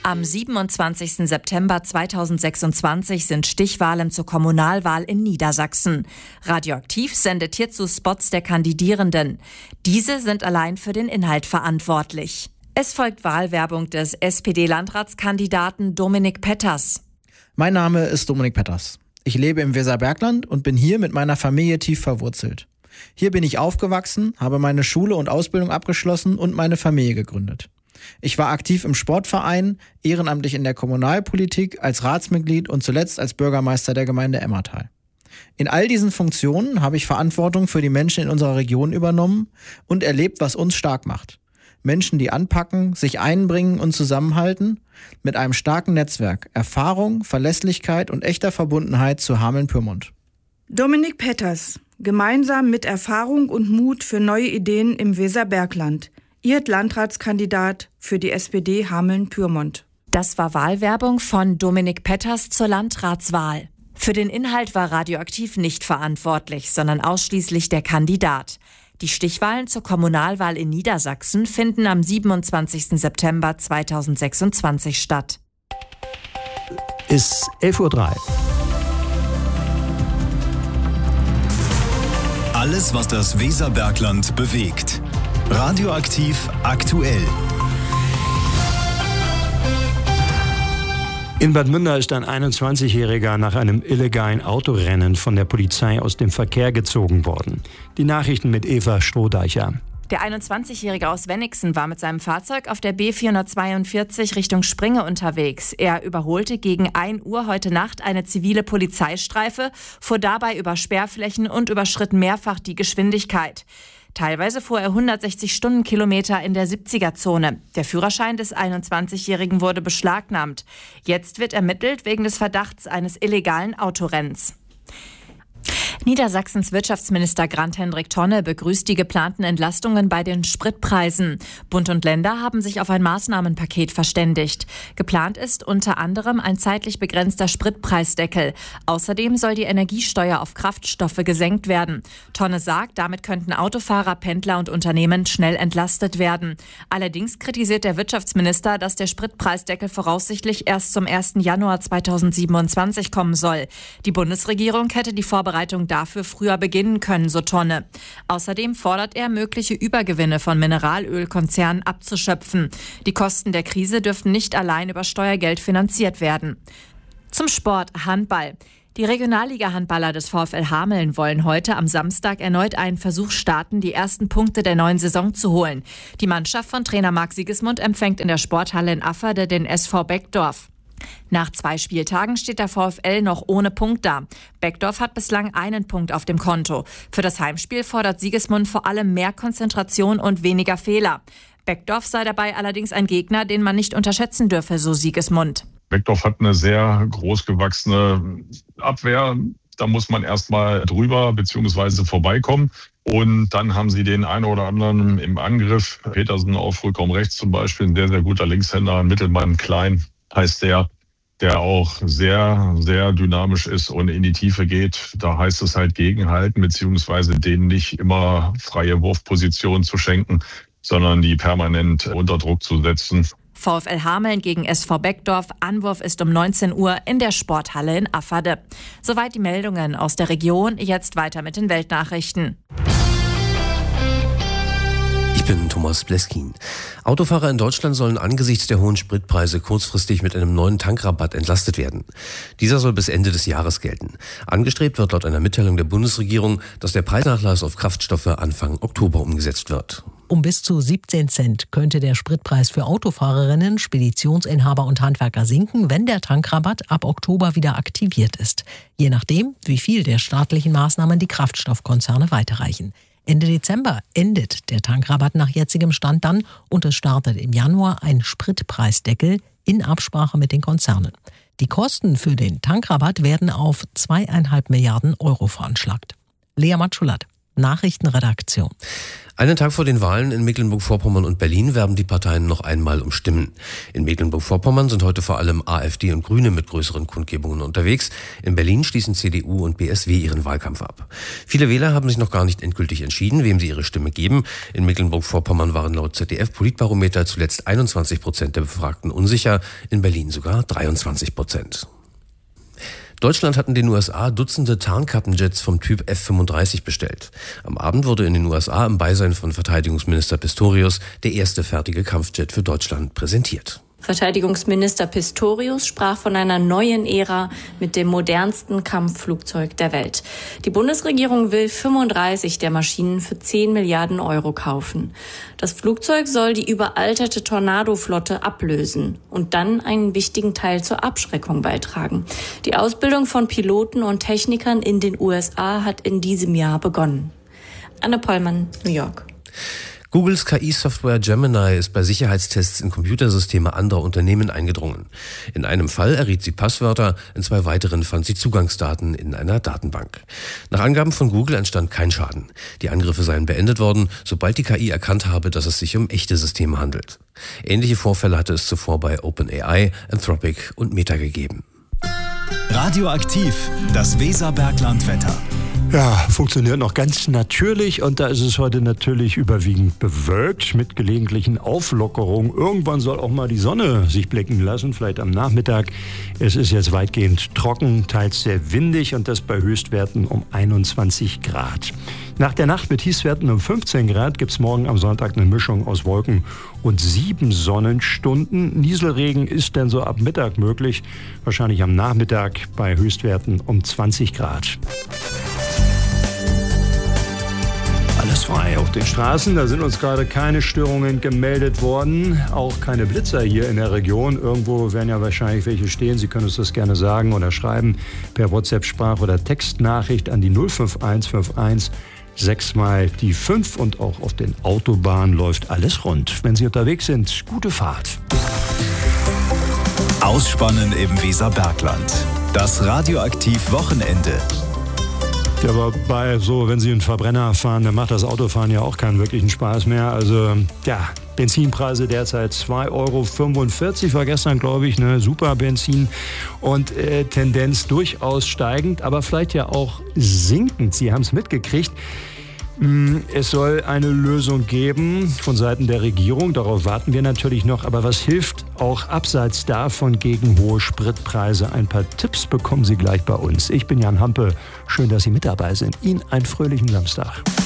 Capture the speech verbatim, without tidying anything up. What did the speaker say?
Am siebenundzwanzigsten September zweitausendsechsundzwanzig sind Stichwahlen zur Kommunalwahl in Niedersachsen. Radioaktiv sendet hierzu Spots der Kandidierenden. Diese sind allein für den Inhalt verantwortlich. Es folgt Wahlwerbung des S P D-Landratskandidaten Dominik Petters. Mein Name ist Dominik Petters. Ich lebe im Weserbergland und bin hier mit meiner Familie tief verwurzelt. Hier bin ich aufgewachsen, habe meine Schule und Ausbildung abgeschlossen und meine Familie gegründet. Ich war aktiv im Sportverein, ehrenamtlich in der Kommunalpolitik, als Ratsmitglied und zuletzt als Bürgermeister der Gemeinde Emmertal. In all diesen Funktionen habe ich Verantwortung für die Menschen in unserer Region übernommen und erlebt, was uns stark macht. Menschen, die anpacken, sich einbringen und zusammenhalten, mit einem starken Netzwerk, Erfahrung, Verlässlichkeit und echter Verbundenheit zu Hameln-Pyrmont. Dominik Petters, gemeinsam mit Erfahrung und Mut für neue Ideen im Weserbergland. Ihr Landratskandidat für die S P D Hameln-Pyrmont. Das war Wahlwerbung von Dominik Petters zur Landratswahl. Für den Inhalt war Radioaktiv nicht verantwortlich, sondern ausschließlich der Kandidat. Die Stichwahlen zur Kommunalwahl in Niedersachsen finden am siebenundzwanzigsten September zweitausendsechsundzwanzig statt. Ist elf Uhr drei. Alles, was das Weserbergland bewegt. Radioaktiv aktuell. In Bad Münder ist ein einundzwanzigjähriger nach einem illegalen Autorennen von der Polizei aus dem Verkehr gezogen worden. Die Nachrichten mit Eva Strohdeicher. Der einundzwanzigjährige aus Wenigsen war mit seinem Fahrzeug auf der B vierhundertzweiundvierzig Richtung Springe unterwegs. Er überholte gegen ein Uhr heute Nacht eine zivile Polizeistreife, fuhr dabei über Sperrflächen und überschritt mehrfach die Geschwindigkeit. Teilweise fuhr er hundertsechzig Stundenkilometer in der siebziger-Zone. Der Führerschein des einundzwanzigjährigen wurde beschlagnahmt. Jetzt wird ermittelt wegen des Verdachts eines illegalen Autorennens. Niedersachsens Wirtschaftsminister Grant-Hendrik Tonne begrüßt die geplanten Entlastungen bei den Spritpreisen. Bund und Länder haben sich auf ein Maßnahmenpaket verständigt. Geplant ist unter anderem ein zeitlich begrenzter Spritpreisdeckel. Außerdem soll die Energiesteuer auf Kraftstoffe gesenkt werden. Tonne sagt, damit könnten Autofahrer, Pendler und Unternehmen schnell entlastet werden. Allerdings kritisiert der Wirtschaftsminister, dass der Spritpreisdeckel voraussichtlich erst zum ersten Januar zweitausendsiebenundzwanzig kommen soll. Die Bundesregierung hätte die Vorbereitung dafür früher beginnen können, so Tonne. Außerdem fordert er, mögliche Übergewinne von Mineralölkonzernen abzuschöpfen. Die Kosten der Krise dürften nicht allein über Steuergeld finanziert werden. Zum Sport Handball. Die Regionalliga-Handballer des VfL Hameln wollen heute am Samstag erneut einen Versuch starten, die ersten Punkte der neuen Saison zu holen. Die Mannschaft von Trainer Marc Siegesmund empfängt in der Sporthalle in Afferde den S V Beckdorf. Nach zwei Spieltagen steht der VfL noch ohne Punkt da. Beckdorf hat bislang einen Punkt auf dem Konto. Für das Heimspiel fordert Siegesmund vor allem mehr Konzentration und weniger Fehler. Beckdorf sei dabei allerdings ein Gegner, den man nicht unterschätzen dürfe, so Siegesmund. Beckdorf hat eine sehr groß gewachsene Abwehr. Da muss man erstmal drüber bzw. vorbeikommen. Und dann haben sie den einen oder anderen im Angriff. Petersen auf Rückraum rechts zum Beispiel, ein sehr, sehr guter Linkshänder, Mittelmann Klein heißt der, der auch sehr, sehr dynamisch ist und in die Tiefe geht. Da heißt es halt gegenhalten, beziehungsweise denen nicht immer freie Wurfpositionen zu schenken, sondern die permanent unter Druck zu setzen. VfL Hameln gegen S V Beckdorf. Anwurf ist um neunzehn Uhr in der Sporthalle in Afferde. Soweit die Meldungen aus der Region. Jetzt weiter mit den Weltnachrichten. Ich bin Thomas Bleskin. Autofahrer in Deutschland sollen angesichts der hohen Spritpreise kurzfristig mit einem neuen Tankrabatt entlastet werden. Dieser soll bis Ende des Jahres gelten. Angestrebt wird laut einer Mitteilung der Bundesregierung, dass der Preisnachlass auf Kraftstoffe Anfang Oktober umgesetzt wird. Um bis zu siebzehn Cent könnte der Spritpreis für Autofahrerinnen, Speditionsinhaber und Handwerker sinken, wenn der Tankrabatt ab Oktober wieder aktiviert ist. Je nachdem, wie viel der staatlichen Maßnahmen die Kraftstoffkonzerne weiterreichen. Ende Dezember endet der Tankrabatt nach jetzigem Stand dann und es startet im Januar ein Spritpreisdeckel in Absprache mit den Konzernen. Die Kosten für den Tankrabatt werden auf zweieinhalb Milliarden Euro veranschlagt. Lea Matschulat. Nachrichtenredaktion. Einen Tag vor den Wahlen in Mecklenburg-Vorpommern und Berlin werben die Parteien noch einmal um Stimmen. In Mecklenburg-Vorpommern sind heute vor allem AfD und Grüne mit größeren Kundgebungen unterwegs. In Berlin schließen C D U und B S W ihren Wahlkampf ab. Viele Wähler haben sich noch gar nicht endgültig entschieden, wem sie ihre Stimme geben. In Mecklenburg-Vorpommern waren laut Z D F-Politbarometer zuletzt einundzwanzig Prozent der Befragten unsicher, in Berlin sogar dreiundzwanzig Prozent. Deutschland hat in den U S A Dutzende Tarnkappenjets vom Typ F fünfunddreißig bestellt. Am Abend wurde in den U S A im Beisein von Verteidigungsminister Pistorius der erste fertige Kampfjet für Deutschland präsentiert. Verteidigungsminister Pistorius sprach von einer neuen Ära mit dem modernsten Kampfflugzeug der Welt. Die Bundesregierung will fünfunddreißig der Maschinen für zehn Milliarden Euro kaufen. Das Flugzeug soll die überalterte Tornado-Flotte ablösen und dann einen wichtigen Teil zur Abschreckung beitragen. Die Ausbildung von Piloten und Technikern in den U S A hat in diesem Jahr begonnen. Anne Pollmann, New York. Googles K I-Software Gemini ist bei Sicherheitstests in Computersysteme anderer Unternehmen eingedrungen. In einem Fall erriet sie Passwörter, in zwei weiteren fand sie Zugangsdaten in einer Datenbank. Nach Angaben von Google entstand kein Schaden. Die Angriffe seien beendet worden, sobald die K I erkannt habe, dass es sich um echte Systeme handelt. Ähnliche Vorfälle hatte es zuvor bei OpenAI, Anthropic und Meta gegeben. Radioaktiv, das Weserbergland-Wetter. Ja, funktioniert noch ganz natürlich und da ist es heute natürlich überwiegend bewölkt mit gelegentlichen Auflockerungen. Irgendwann soll auch mal die Sonne sich blicken lassen, vielleicht am Nachmittag. Es ist jetzt weitgehend trocken, teils sehr windig und das bei Höchstwerten um einundzwanzig Grad. Nach der Nacht mit Tiefstwerten um fünfzehn Grad gibt es morgen am Sonntag eine Mischung aus Wolken und sieben Sonnenstunden. Nieselregen ist dann so ab Mittag möglich, wahrscheinlich am Nachmittag bei Höchstwerten um zwanzig Grad. Alles frei auf den Straßen, da sind uns gerade keine Störungen gemeldet worden, auch keine Blitzer hier in der Region. Irgendwo werden ja wahrscheinlich welche stehen, Sie können uns das gerne sagen oder schreiben per WhatsApp-Sprach- oder Textnachricht an die null fünf eins fünf eins sechs mal die fünf und auch auf den Autobahnen läuft alles rund. Wenn Sie unterwegs sind, gute Fahrt. Ausspannen im Weserbergland. Das Radioaktiv-Wochenende. Ja, aber bei so, wenn Sie einen Verbrenner fahren, dann macht das Autofahren ja auch keinen wirklichen Spaß mehr. Also, ja, Benzinpreise derzeit zwei Euro fünfundvierzig, war gestern, glaube ich, ne, super Benzin. Und äh, Tendenz durchaus steigend, aber vielleicht ja auch sinkend. Sie haben es mitgekriegt. Es soll eine Lösung geben von Seiten der Regierung, darauf warten wir natürlich noch. Aber was hilft auch abseits davon gegen hohe Spritpreise? Ein paar Tipps bekommen Sie gleich bei uns. Ich bin Jan Hampe, schön, dass Sie mit dabei sind. Ihnen einen fröhlichen Samstag.